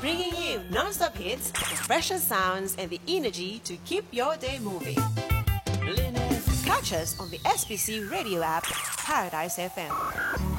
bringing you non-stop hits, the freshest sounds, and the energy to keep your day moving. Catch us on the SBC radio app, Paradise FM.